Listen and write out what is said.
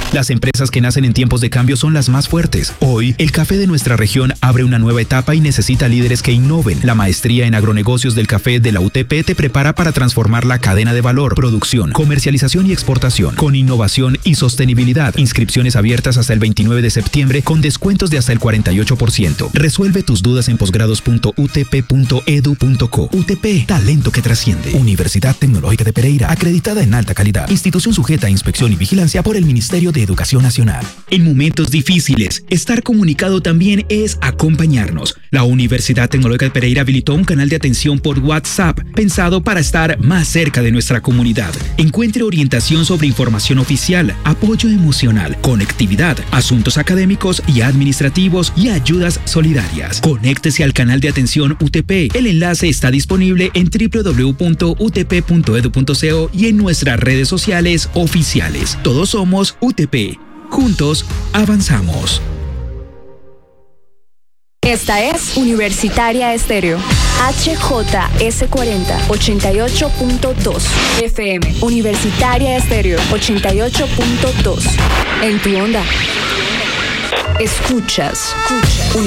Las empresas que nacen en tiempos de cambio son las más fuertes. Hoy, el café de nuestra región abre una nueva etapa y necesita líderes que innoven. La maestría en agronegocios del café de la UTP te prepara para transformar la cadena de valor, producción, comercialización y exportación, con innovación y sostenibilidad. Inscripciones abiertas hasta el 29 de septiembre con descuentos de hasta el 48%. Resuelve tus dudas en posgrados.utp.edu.co. UTP, talento que trasciende. Universidad Tecnológica de Pereira, acreditada en alta calidad. Institución sujeta a inspección y vigilancia por el Ministerio de Educación Nacional. En momentos difíciles, estar comunicado también es acompañarnos. La Universidad Tecnológica de Pereira habilitó un canal de atención por WhatsApp, pensado para estar más cerca de nuestra comunidad. Encuentre orientación sobre información oficial, apoyo emocional, conectividad, asuntos académicos y administrativos y ayudas solidarias. Conéctese al canal de atención UTP. El enlace está disponible en www.utp.edu.co y en nuestras redes sociales oficiales. Todos somos UTP. Juntos avanzamos. Esta es Universitaria Estéreo. HJS40 88.2 FM. Universitaria Estéreo 88.2. En tu onda. Escuchas.